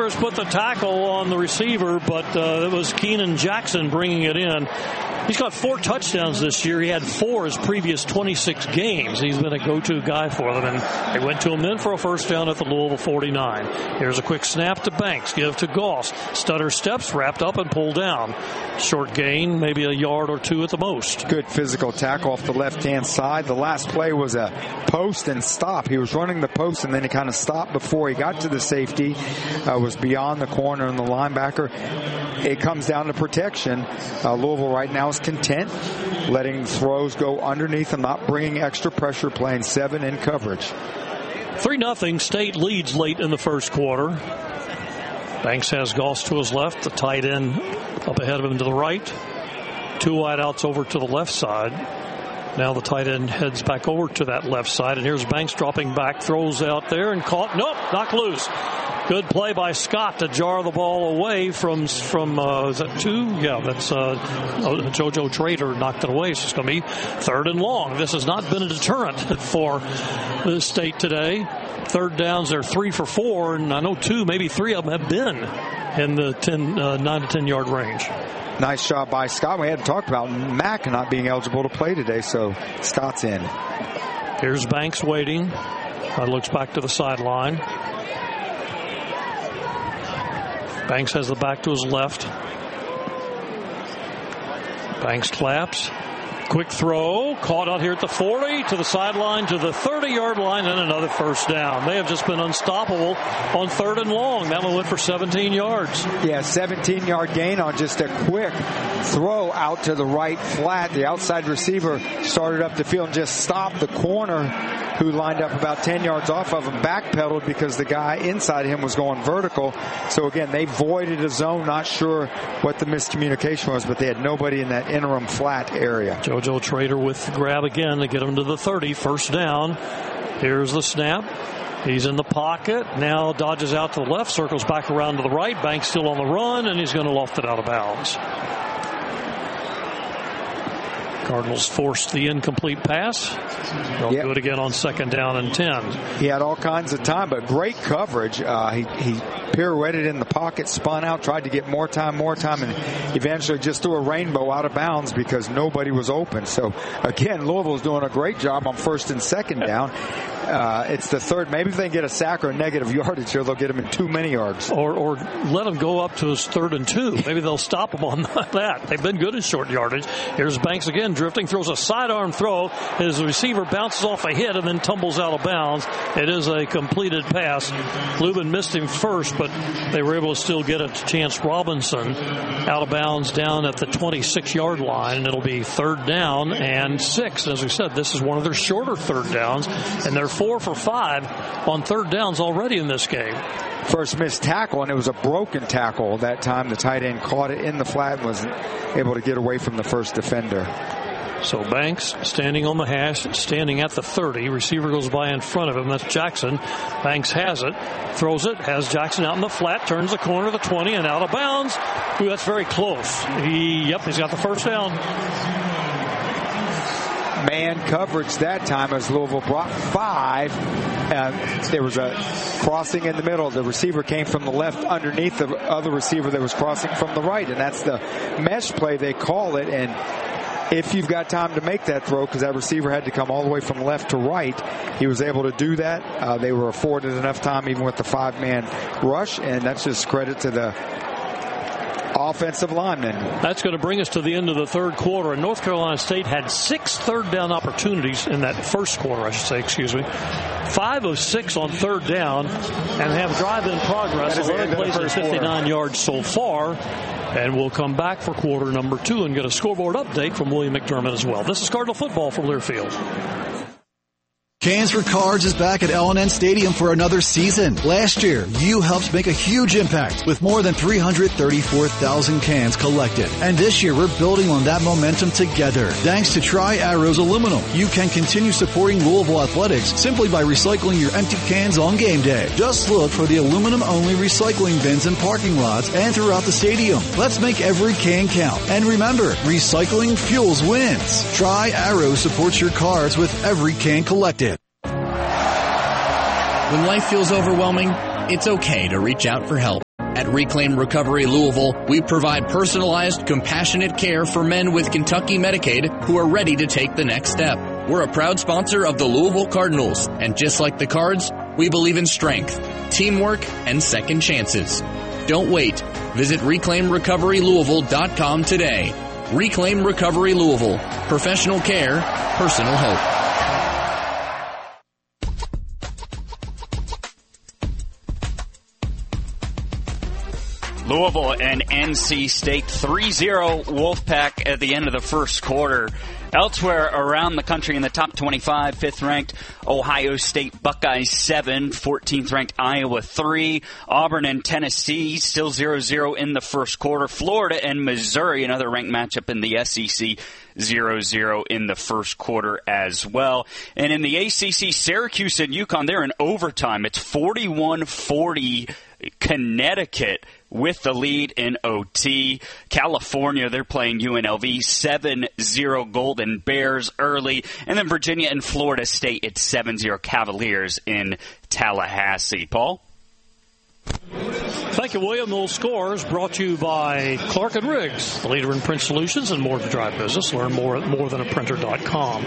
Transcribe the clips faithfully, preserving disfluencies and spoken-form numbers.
keepers put the tackle on the receiver, but uh, it was Keenan Jackson bringing it in. He's got four touchdowns this year. He had four his previous twenty-six games. He's been a go-to guy for them, and they went to him then for a first down at the Louisville forty-nine. Here's a quick snap to Banks. Give to Goss. Stutter steps, wrapped up and pulled down. Short gain, maybe a yard or two at the most. Good physical tackle off the left-hand side. The last play was a post and stop. He was running the post, and then he kind of stopped before he got to the safety. Uh, was beyond the corner and the linebacker. It comes down to protection. Uh, Louisville right now is content letting throws go underneath them, not bringing extra pressure, playing seven in coverage. three nothing. State leads late in the first quarter. Banks has Goss to his left, the tight end up ahead of him to the right. Two wideouts over to the left side. Now the tight end heads back over to that left side, and here's Banks dropping back, throws out there and caught. Nope, knocked loose. Good play by Scott to jar the ball away from, from uh, is that two? Yeah, that's uh, JoJo Trader knocked it away. So it's going to be third and long. This has not been a deterrent for the State today. Third downs, they're three for four, and I know two, maybe three of them have been in the ten, uh, nine to ten yard range. Nice job by Scott. We hadn't talked about Mack not being eligible to play today, so Scott's in. Here's Banks waiting. Uh, looks back to the sideline. Banks has the back to his left. Banks claps. Quick throw. Caught out here at the forty, to the sideline, to the thirty-yard line, and another first down. They have just been unstoppable on third and long. That one went for seventeen yards. Yeah, seventeen-yard gain on just a quick throw out to the right flat. The outside receiver started up the field and just stopped the corner, who lined up about ten yards off of him, backpedaled because the guy inside him was going vertical. So, again, they voided a zone. Not sure what the miscommunication was, but they had nobody in that interim flat area. JoJo Trader with the grab again to get him to the thirty. First down. Here's the snap. He's in the pocket. Now dodges out to the left, circles back around to the right. Banks still on the run, and he's going to loft it out of bounds. Cardinals forced the incomplete pass. They'll yep. do it again on second down and ten. He had all kinds of time, but great coverage. Uh, he, he pirouetted in the pocket, spun out, tried to get more time, more time, and eventually just threw a rainbow out of bounds because nobody was open. So, again, Louisville's doing a great job on first and second down. Uh, it's the third. Maybe if they get a sack or a negative yardage here, they'll get him in too many yards. Or, or let him go up to his third and two. Maybe they'll stop him on that. They've been good in short yardage. Here's Banks again, drifting, throws a sidearm throw. His receiver bounces off a hit and then tumbles out of bounds. It is a completed pass. Lubin missed him first, but they were able to still get it to Chance Robinson out of bounds down at the twenty-six-yard line, and it'll be third down and six. As we said, this is one of their shorter third downs, and they're four for five on third downs already in this game. First missed tackle, and it was a broken tackle that time. The tight end caught it in the flat and was able to get away from the first defender. So Banks standing on the hash, standing at the thirty. Receiver goes by in front of him. That's Jackson. Banks has it, throws it, has Jackson out in the flat, turns the corner of the twenty and out of bounds. Ooh, that's very close. He, yep, he's got the first down. Man coverage that time as Louisville brought five. Uh, there was a crossing in the middle. The receiver came from the left underneath the other receiver that was crossing from the right, and that's the mesh play they call it. And if you've got time to make that throw, because that receiver had to come all the way from left to right, he was able to do that. Uh, they were afforded enough time even with the five-man rush, and that's just credit to the offensive linemen. That's going to bring us to the end of the third quarter. And North Carolina State had six third down opportunities in that first quarter, I should say, excuse me. Five of six on third down and have drive in progress. eleven plays at fifty-nine yards so far. And we'll come back for quarter number two and get a scoreboard update from William McDermott as well. This is Cardinal Football from Learfield. Cans for Cards is back at L and N Stadium for another season. Last year, you helped make a huge impact with more than three hundred thirty-four thousand cans collected. And this year, we're building on that momentum together. Thanks to Tri-Arrows Aluminum, you can continue supporting Louisville athletics simply by recycling your empty cans on game day. Just look for the aluminum-only recycling bins in parking lots and throughout the stadium. Let's make every can count. And remember, recycling fuels wins. Tri-Arrows supports your cards with every can collected. When life feels overwhelming, it's okay to reach out for help. At Reclaim Recovery Louisville, we provide personalized, compassionate care for men with Kentucky Medicaid who are ready to take the next step. We're a proud sponsor of the Louisville Cardinals, and just like the Cards, we believe in strength, teamwork, and second chances. Don't wait. Visit reclaim recovery louisville dot com today. Reclaim Recovery Louisville. Professional care, personal hope. Louisville and N C State three zero Wolfpack at the end of the first quarter. Elsewhere around the country in the top twenty-five, fifth-ranked Ohio State Buckeyes seven, fourteenth-ranked Iowa three, Auburn and Tennessee still zero zero in the first quarter, Florida and Missouri, another ranked matchup in the S E C, zero zero in the first quarter as well. And in the A C C, Syracuse and UConn, they're in overtime. It's forty-one forty Connecticut with the lead in O T. California, they're playing U N L V, seven zero Golden Bears early. And then Virginia and Florida State, it's seven zero Cavaliers in Tallahassee. Paul? Thank you, William. Those scores brought to you by Clark and Riggs, the leader in print solutions and mortgage drive business. Learn more at more than a printer dot com.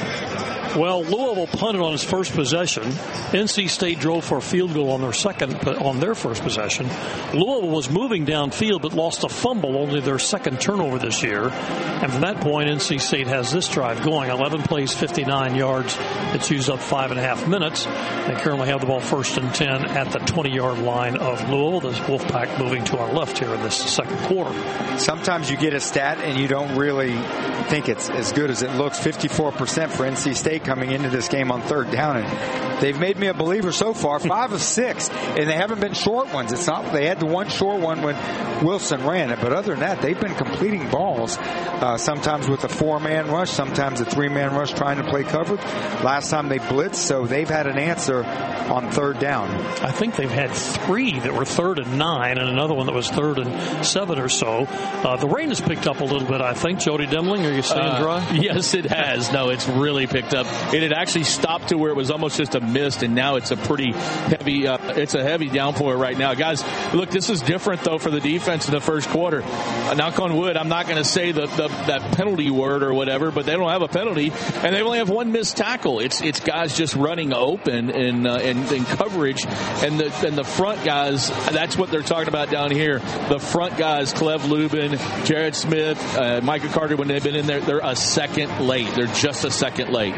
Well, Louisville punted on its first possession. N C State drove for a field goal on their second, on their first possession. Louisville was moving downfield but lost a fumble, only their second turnover this year. And from that point, N C State has this drive going. eleven plays, fifty-nine yards. It's used up five and a half minutes. They currently have the ball first and ten at the twenty-yard line of Louisville. The Wolfpack moving to our left here in this second quarter. Sometimes you get a stat and you don't really think it's as good as it looks. fifty-four percent for N C State coming into this game on third down, and they've made me a believer so far. Five of six, and they haven't been short ones. It's not they had the one short one when Wilson ran it, but other than that, they've been completing balls. Uh, sometimes with a four-man rush, sometimes a three-man rush, trying to play coverage. Last time they blitzed, so they've had an answer on third down. I think they've had three that were third and nine, and another one that was third and seven or so. Uh, the rain has picked up a little bit, I think. Jody Demling, are you staying uh, dry? Yes, it has. No, it's really picked up. It had actually stopped to where it was almost just a mist, and now it's a pretty heavy, uh, it's a heavy downpour right now. Guys, look, this is different, though, for the defense in the first quarter. Uh, knock on wood, I'm not going to say the, the, that penalty word or whatever, but they don't have a penalty, and they only have one missed tackle. It's it's guys just running open in, uh, in, in coverage, and the, and the front guys, that's what they're talking about down here. The front guys, Cleve Lubin, Jared Smith, uh, Micah Carter, when they've been in there, they're a second late. They're just a second late.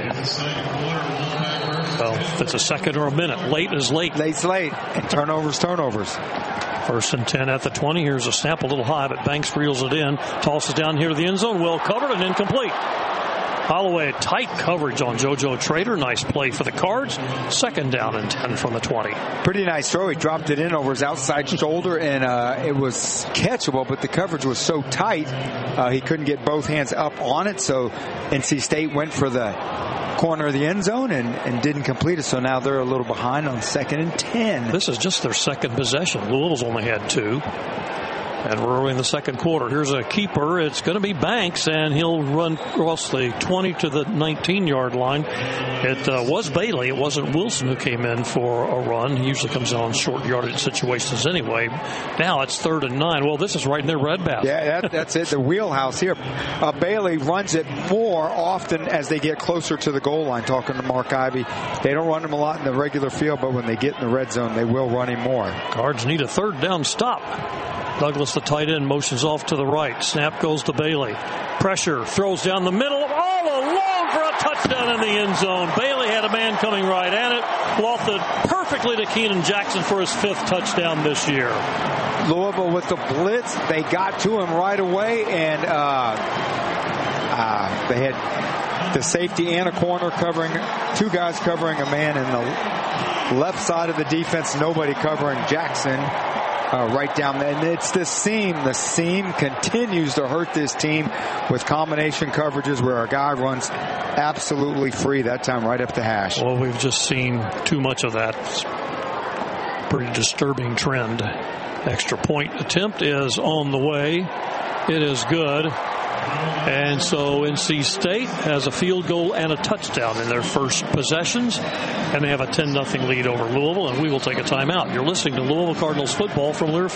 Well, if it's a second or a minute, late is late. Late's late, and turnovers, turnovers. First and ten at the twenty. Here's a snap a little high, but Banks reels it in. Tosses down here to the end zone. Well covered and incomplete. Holloway, tight coverage on JoJo Trader. Nice play for the Cards. Second down and ten from the twenty. Pretty nice throw. He dropped it in over his outside shoulder, and uh, it was catchable, but the coverage was so tight, uh, he couldn't get both hands up on it, so N C State went for the corner of the end zone and, and didn't complete it, so now they're a little behind on second and ten. This is just their second possession. Louisville's only had two. And we're early in the second quarter. Here's a keeper. It's going to be Banks, and he'll run across the twenty to the nineteen-yard line. It uh, was Bailey. It wasn't Wilson who came in for a run. He usually comes in on short yardage situations anyway. Now it's third and nine. Well, this is right in their red basket. Yeah, that, that's it. The wheelhouse here. Uh, Bailey runs it more often as they get closer to the goal line, talking to Mark Ivey. They don't run him a lot in the regular field, but when they get in the red zone, they will run him more. Cards need a third down stop. Douglas, the tight end, motions off to the right. Snap goes to Bailey. Pressure, throws down the middle, all alone for a touchdown in the end zone. Bailey had a man coming right at it. Lofted perfectly to Keenan Jackson for his fifth touchdown this year. Louisville with the blitz. They got to him right away, and uh, uh, they had the safety and a corner covering, two guys covering a man in the left side of the defense, nobody covering Jackson. Uh, right down there. And it's the seam. The seam continues to hurt this team with combination coverages where a guy runs absolutely free, that time right up the hash. Well, we've just seen too much of that. Pretty disturbing trend. Extra point attempt is on the way. It is good. And so N C State has a field goal and a touchdown in their first possessions, and they have a ten nothing lead over Louisville, and we will take a timeout. You're listening to Louisville Cardinals football from Lear